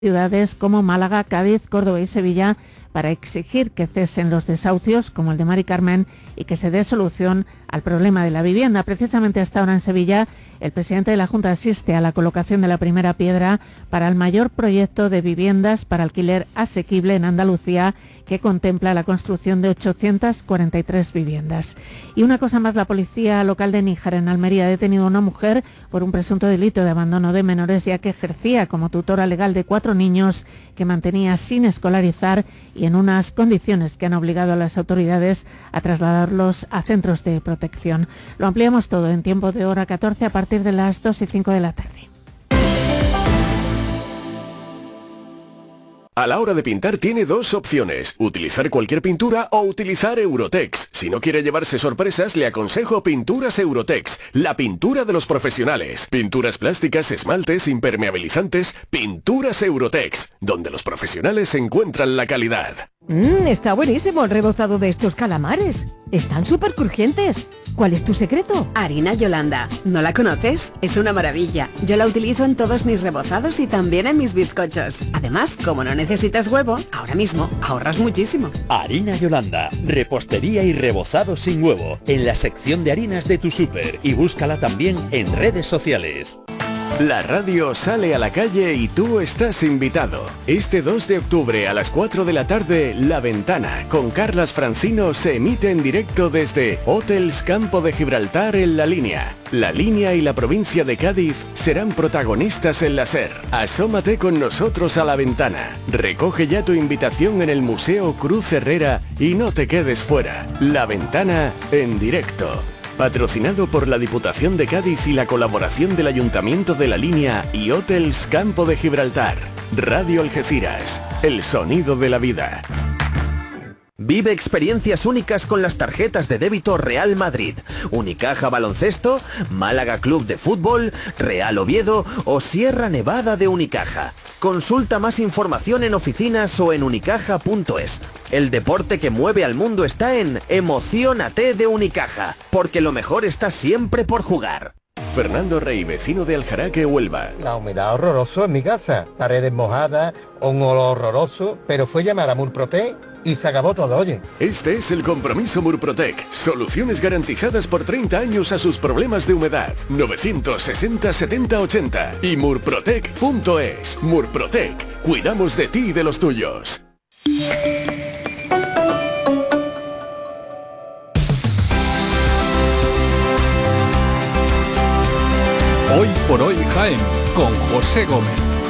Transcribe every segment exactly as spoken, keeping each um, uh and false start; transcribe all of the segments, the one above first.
ciudades como Málaga, Cádiz, Córdoba y Sevilla para exigir que cesen los desahucios, como el de Mari Carmen, y que se dé solución al problema de la vivienda. Precisamente hasta ahora en Sevilla, el presidente de la Junta asiste a la colocación de la primera piedra para el mayor proyecto de viviendas para alquiler asequible en Andalucía, que contempla la construcción de ochocientas cuarenta y tres viviendas. Y una cosa más, la policía local de Níjar, en Almería, ha detenido a una mujer por un presunto delito de abandono de menores, ya que ejercía como tutora legal de cuatro niños que mantenía sin escolarizar y en unas condiciones que han obligado a las autoridades a trasladarlos a centros de protección. Lo ampliamos todo en Tiempo de Hora catorce a partir de las dos y cinco de la tarde. A la hora de pintar tiene dos opciones, utilizar cualquier pintura o utilizar Eurotex. Si no quiere llevarse sorpresas, le aconsejo Pinturas Eurotex, la pintura de los profesionales. Pinturas plásticas, esmaltes, impermeabilizantes, Pinturas Eurotex, donde los profesionales encuentran la calidad. Mmm, está buenísimo el rebozado de estos calamares. Están súper crujientes. ¿Cuál es tu secreto? Harina Yolanda. ¿No la conoces? Es una maravilla. Yo la utilizo en todos mis rebozados y también en mis bizcochos. Además, como no necesitas huevo, ahora mismo ahorras muchísimo. Harina Yolanda. Repostería y rebozado sin huevo. En la sección de harinas de tu súper. Y búscala también en redes sociales. La radio sale a la calle y tú estás invitado. Este dos de octubre a las cuatro de la tarde, La Ventana, con Carlas Francino, se emite en directo desde Hotels Campo de Gibraltar en La Línea. La Línea y la provincia de Cádiz serán protagonistas en la SER. Asómate con nosotros a La Ventana. Recoge ya tu invitación en el Museo Cruz Herrera y no te quedes fuera. La Ventana en directo. Patrocinado por la Diputación de Cádiz y la colaboración del Ayuntamiento de La Línea y Hotels Campo de Gibraltar. Radio Algeciras, el sonido de la vida. Vive experiencias únicas con las tarjetas de débito Real Madrid, Unicaja Baloncesto, Málaga Club de Fútbol, Real Oviedo o Sierra Nevada de Unicaja. Consulta más información en oficinas o en unicaja punto es. El deporte que mueve al mundo está en Emociónate de Unicaja, porque lo mejor está siempre por jugar. Fernando Rey, vecino de Aljaraque, Huelva. La humedad horroroso en mi casa, paredes mojadas, un olor horroroso, pero fue llamar a Murprotec y se acabó todo, oye. Este es el compromiso Murprotec. Soluciones garantizadas por treinta años a sus problemas de humedad. novecientos sesenta setenta ochenta y murprotec punto es. Murprotec. Cuidamos de ti y de los tuyos. Hoy por hoy Jaén, con José Gómez.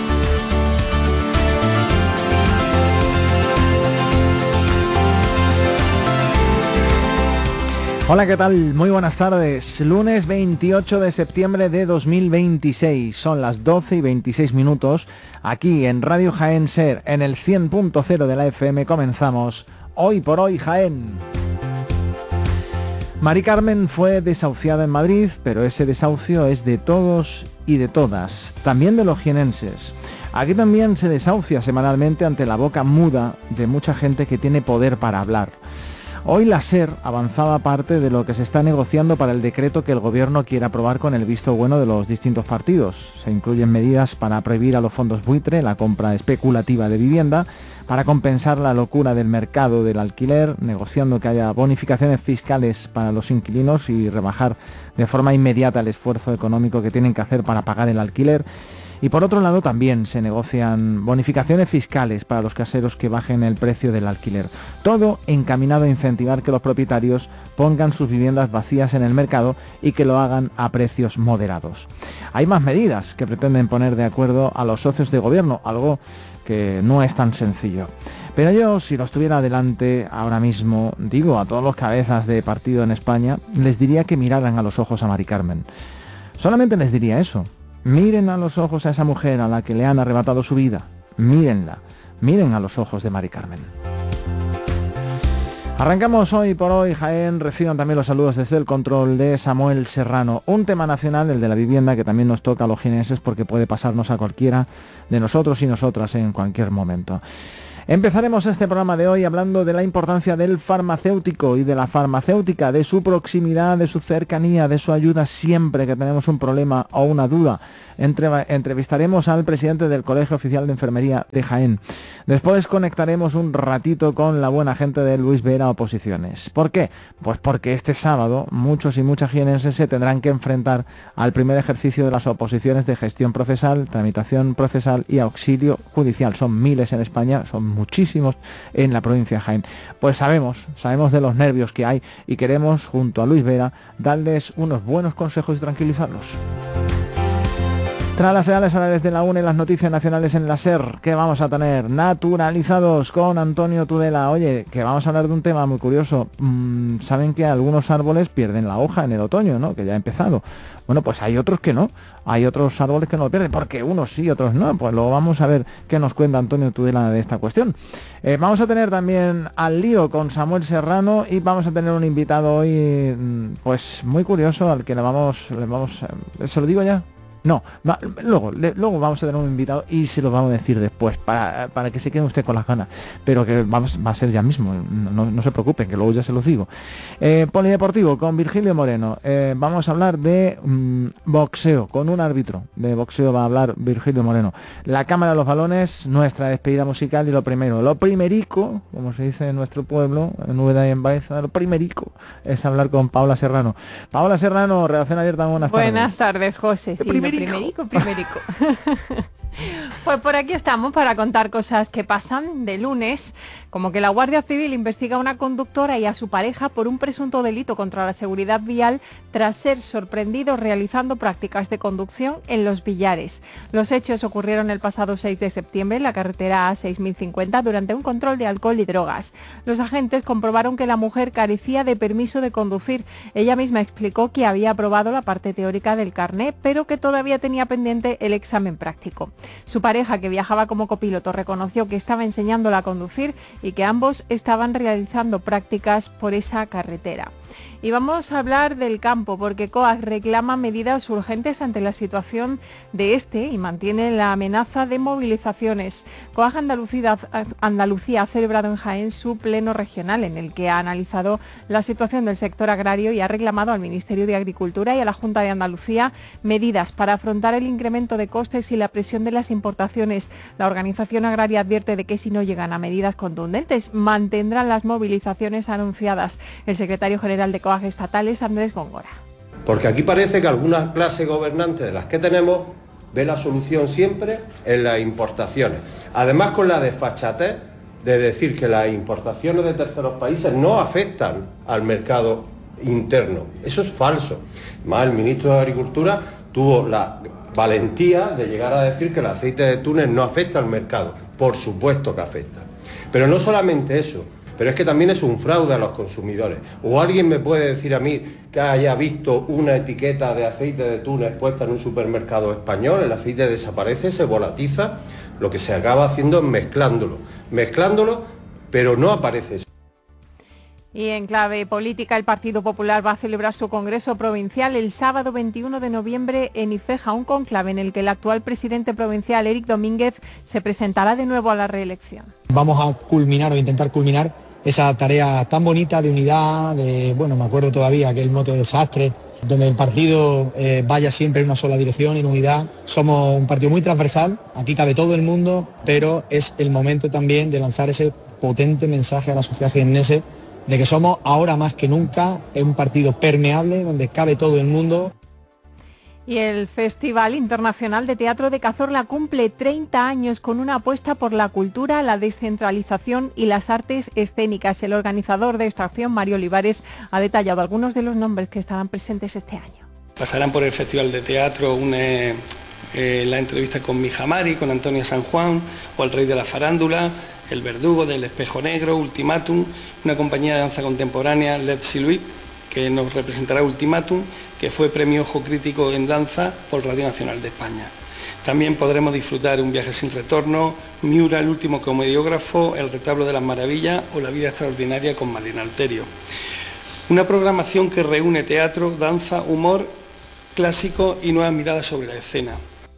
Hola, ¿qué tal? Muy buenas tardes. Lunes veintiocho de septiembre de dos mil veintiséis. Son las doce y veintiséis minutos. Aquí en Radio Jaén Ser, en el cien punto cero de la F M, comenzamos Hoy por hoy Jaén. Mari Carmen fue desahuciada en Madrid, pero ese desahucio es de todos y de todas, también de los jienenses. Aquí también se desahucia semanalmente ante la boca muda de mucha gente que tiene poder para hablar. Hoy la SER avanzaba parte de lo que se está negociando para el decreto que el gobierno quiere aprobar con el visto bueno de los distintos partidos. Se incluyen medidas para prohibir a los fondos buitre la compra especulativa de vivienda, para compensar la locura del mercado del alquiler, negociando que haya bonificaciones fiscales para los inquilinos y rebajar de forma inmediata el esfuerzo económico que tienen que hacer para pagar el alquiler. Y por otro lado también se negocian bonificaciones fiscales para los caseros que bajen el precio del alquiler. Todo encaminado a incentivar que los propietarios pongan sus viviendas vacías en el mercado y que lo hagan a precios moderados. Hay más medidas que pretenden poner de acuerdo a los socios de gobierno, algo que no es tan sencillo. Pero yo, si los tuviera delante ahora mismo, digo a todos los cabezas de partido en España, les diría que miraran a los ojos a Mari Carmen. Solamente les diría eso. Miren a los ojos a esa mujer a la que le han arrebatado su vida. Mírenla. Miren a los ojos de Mari Carmen. Arrancamos Hoy por hoy Jaén. Reciban también los saludos desde el control de Samuel Serrano. Un tema nacional, el de la vivienda, que también nos toca a los jienenses porque puede pasarnos a cualquiera de nosotros y nosotras en cualquier momento. Empezaremos este programa de hoy hablando de la importancia del farmacéutico y de la farmacéutica, de su proximidad, de su cercanía, de su ayuda siempre que tenemos un problema o una duda. Entre, entrevistaremos al presidente del Colegio Oficial de Enfermería de Jaén. Después conectaremos un ratito con la buena gente de Luis Vera Oposiciones. ¿Por qué? Pues porque este sábado muchos y muchas jienenses se tendrán que enfrentar al primer ejercicio de las oposiciones de gestión procesal, tramitación procesal y auxilio judicial. Son miles en España, son muchísimos en la provincia de Jaén. Pues sabemos, sabemos de los nervios que hay y queremos, junto a Luis Vera, darles unos buenos consejos y tranquilizarlos. Tras las señales horarias de la una y las noticias nacionales en la SER, ¿qué vamos a tener? Naturalizados con Antonio Tudela. Oye, que vamos a hablar de un tema muy curioso. Mm, Saben que algunos árboles pierden la hoja en el otoño, ¿no? Que ya ha empezado. Bueno, pues hay otros que no. Hay otros árboles que no lo pierden, porque unos sí, otros no. Pues luego vamos a ver qué nos cuenta Antonio Tudela de esta cuestión. Eh, vamos a tener también al lío con Samuel Serrano y vamos a tener un invitado hoy, pues muy curioso, al que le vamos... Le vamos ¿se lo digo ya? No, va, luego, le, luego vamos a tener un invitado y se lo vamos a decir después, para, para que se quede usted con las ganas, pero que vamos, va a ser ya mismo, no, no se preocupen, que luego ya se los digo. Eh, Polideportivo con Virgilio Moreno, eh, vamos a hablar de mmm, boxeo, con un árbitro de boxeo va a hablar Virgilio Moreno. La cámara de los balones, nuestra despedida musical y lo primero, lo primerico, como se dice en nuestro pueblo, en Úbeda y en Baeza, lo primerico es hablar con Paola Serrano. Paola Serrano, Redacción Abierta, buenas tardes. Buenas tardes, José. Sí, primerico, primerico. Pues por aquí estamos para contar cosas que pasan de lunes, como que la Guardia Civil investiga a una conductora y a su pareja por un presunto delito contra la seguridad vial tras ser sorprendidos realizando prácticas de conducción en Los Villares. Los hechos ocurrieron el pasado seis de septiembre en la carretera A seis mil cincuenta durante un control de alcohol y drogas. Los agentes comprobaron que la mujer carecía de permiso de conducir. Ella misma explicó que había aprobado la parte teórica del carné, pero que todavía tenía pendiente el examen práctico. Su pareja, que viajaba como copiloto, reconoció que estaba enseñándola a conducir y que ambos estaban realizando prácticas por esa carretera. Y vamos a hablar del campo, porque COAG reclama medidas urgentes ante la situación de este y mantiene la amenaza de movilizaciones. COAG Andalucía, Andalucía ha celebrado en Jaén su pleno regional, en el que ha analizado la situación del sector agrario y ha reclamado al Ministerio de Agricultura y a la Junta de Andalucía medidas para afrontar el incremento de costes y la presión de las importaciones. La organización agraria advierte de que si no llegan a medidas contundentes, mantendrán las movilizaciones anunciadas. El secretario general de COAG estatales, Andrés Góngora. Porque aquí parece que alguna clase gobernante de las que tenemos ve la solución siempre en las importaciones. Además, con la desfachatez de decir que las importaciones de terceros países no afectan al mercado interno. Eso es falso. Más el ministro de Agricultura tuvo la valentía de llegar a decir que el aceite de Túnez no afecta al mercado. Por supuesto que afecta. Pero no solamente eso, pero es que también es un fraude a los consumidores. ¿O alguien me puede decir a mí que haya visto una etiqueta de aceite de Túnez puesta en un supermercado español? El aceite desaparece, se volatiza, lo que se acaba haciendo es mezclándolo. Mezclándolo, pero no aparece eso. Y en clave política, el Partido Popular va a celebrar su Congreso Provincial el sábado veintiuno de noviembre en Ifeja, un conclave en el que el actual presidente provincial, Éric Domínguez, se presentará de nuevo a la reelección. Vamos a culminar o intentar culminar esa tarea tan bonita de unidad, de, bueno, me acuerdo todavía aquel mote de desastre, donde el partido eh, vaya siempre en una sola dirección, en unidad. Somos un partido muy transversal, aquí cabe todo el mundo, pero es el momento también de lanzar ese potente mensaje a la sociedad jiennense de que somos ahora más que nunca un partido permeable, donde cabe todo el mundo. Y el Festival Internacional de Teatro de Cazorla cumple treinta años con una apuesta por la cultura, la descentralización y las artes escénicas. El organizador de esta acción, Mario Olivares, ha detallado algunos de los nombres que estarán presentes este año. Pasarán por el Festival de Teatro une, eh, la entrevista con Mija Mari, con Antonio San Juan, o el Rey de la Farándula, El Verdugo, del Espejo Negro, Ultimátum, una compañía de danza contemporánea, Let Siluit, que nos representará Ultimátum, que fue premio Ojo Crítico en Danza por Radio Nacional de España. También podremos disfrutar Un viaje sin retorno, Miura, el último comediógrafo, El retablo de las maravillas o La vida extraordinaria con Malena Alterio. Una programación que reúne teatro, danza, humor clásico y nuevas miradas sobre la escena.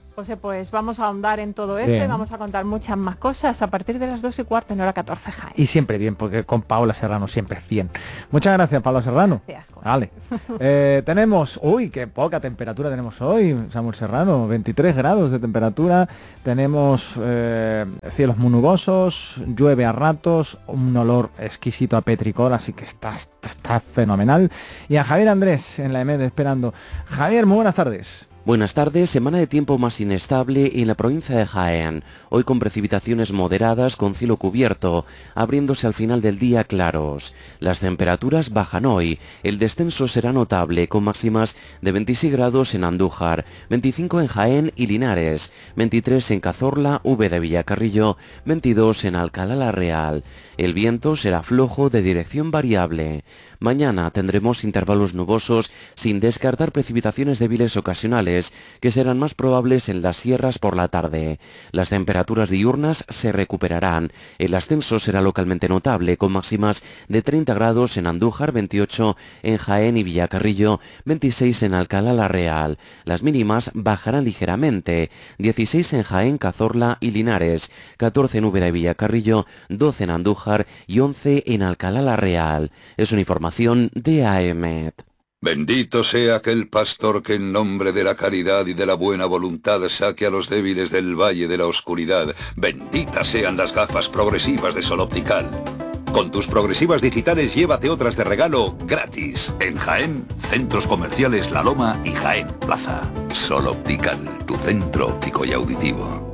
José, pues vamos a ahondar en todo esto y vamos a contar muchas más cosas a partir de las dos y cuarto en hora catorce, Jaén. Y siempre bien, porque con Paola Serrano siempre es bien. Muchas gracias, Paola Serrano. Gracias, José. Vale. Eh, tenemos, uy, qué poca temperatura tenemos hoy, Samuel Serrano, veintitrés grados de temperatura, tenemos eh, cielos muy nubosos, llueve a ratos, un olor exquisito a petricor, así que está, está, está fenomenal. Y a Javier Andrés en la E M E D esperando. Javier, muy buenas tardes. Buenas tardes, semana de tiempo más inestable en la provincia de Jaén, hoy con precipitaciones moderadas con cielo cubierto, abriéndose al final del día claros. Las temperaturas bajan hoy, el descenso será notable con máximas de veintiséis grados en Andújar, veinticinco en Jaén y Linares, veintitrés en Cazorla, V de Villacarrillo, veintidós en Alcalá la Real. El viento será flojo de dirección variable. Mañana tendremos intervalos nubosos sin descartar precipitaciones débiles ocasionales que serán más probables en las sierras por la tarde. Las temperaturas diurnas se recuperarán. El ascenso será localmente notable con máximas de treinta grados en Andújar, veintiocho en Jaén y Villacarrillo, veintiséis en Alcalá la Real. Las mínimas bajarán ligeramente, dieciséis en Jaén, Cazorla y Linares, catorce en Úbeda y Villacarrillo, doce en Andújar y once en Alcalá la Real. Es una información de A E M E D. Bendito sea aquel pastor que en nombre de la caridad y de la buena voluntad saque a los débiles del valle de la oscuridad. Benditas sean las gafas progresivas de Sol Optical. Con tus progresivas digitales llévate otras de regalo gratis. En Jaén, centros comerciales La Loma y Jaén Plaza. Sol Optical, tu centro óptico y auditivo.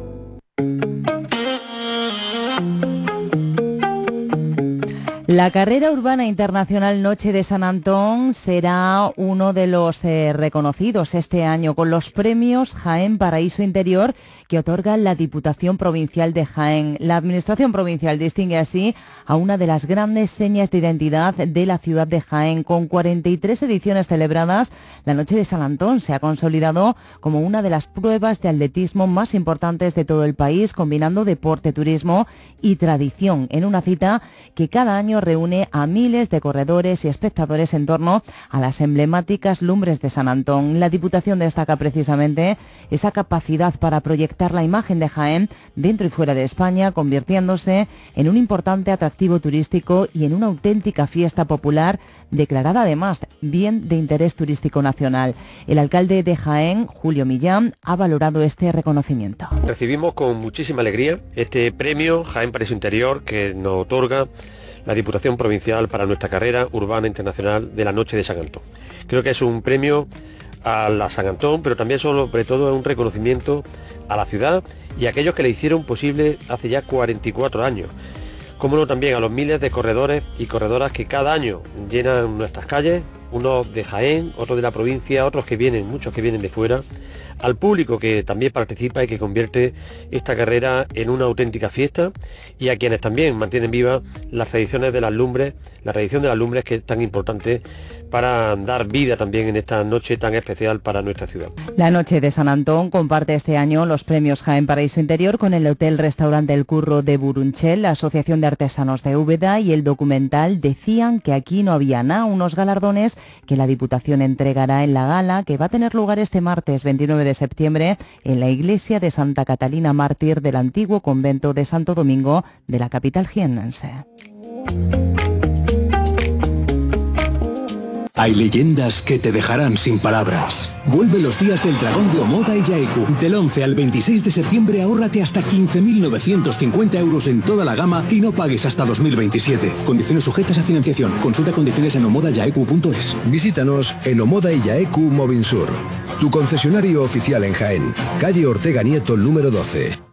La carrera urbana internacional Noche de San Antón será uno de los eh, reconocidos este año con los premios Jaén Paraíso Interior que otorga la Diputación Provincial de Jaén. La Administración Provincial distingue así a una de las grandes señas de identidad de la ciudad de Jaén. Con cuarenta y tres ediciones celebradas, la Noche de San Antón se ha consolidado como una de las pruebas de atletismo más importantes de todo el país, combinando deporte, turismo y tradición en una cita que cada año reúne a miles de corredores y espectadores en torno a las emblemáticas lumbres de San Antón. La Diputación destaca precisamente esa capacidad para proyectar la imagen de Jaén dentro y fuera de España, convirtiéndose en un importante atractivo turístico y en una auténtica fiesta popular, declarada además bien de interés turístico nacional. El alcalde de Jaén, Julio Millán, ha valorado este reconocimiento. Recibimos con muchísima alegría este premio Jaén Paraíso Interior que nos otorga la Diputación Provincial para nuestra carrera urbana internacional de la Noche de San Antón. Creo que es un premio a la San Antón, pero también sobre todo es un reconocimiento a la ciudad y a aquellos que le hicieron posible hace ya cuarenta y cuatro años. Como no, también a los miles de corredores y corredoras que cada año llenan nuestras calles, unos de Jaén, otros de la provincia, otros que vienen, muchos que vienen de fuera, al público que también participa y que convierte esta carrera en una auténtica fiesta, y a quienes también mantienen vivas las tradiciones de las lumbres, la tradición de las lumbres que es tan importante para dar vida también en esta noche tan especial para nuestra ciudad. La Noche de San Antón comparte este año los premios Jaén Paraíso Interior con el Hotel Restaurante El Curro de Burunchel, la Asociación de Artesanos de Úbeda y el documental Decían que aquí no había nada, unos galardones que la Diputación entregará en la gala que va a tener lugar este martes veintinueve de septiembre en la iglesia de Santa Catalina Mártir del antiguo convento de Santo Domingo de la capital jiennense. Hay leyendas que te dejarán sin palabras. Vuelve los días del dragón de Omoda y Yaeku. Del once al veintiséis de septiembre ahórrate hasta quince mil novecientos cincuenta euros en toda la gama y no pagues hasta dos mil veintisiete. Condiciones sujetas a financiación. Consulta condiciones en omoda yaeku punto es. Visítanos en Omoda y Yaeku Movinsur, tu concesionario oficial en Jaén, calle Ortega Nieto número doce.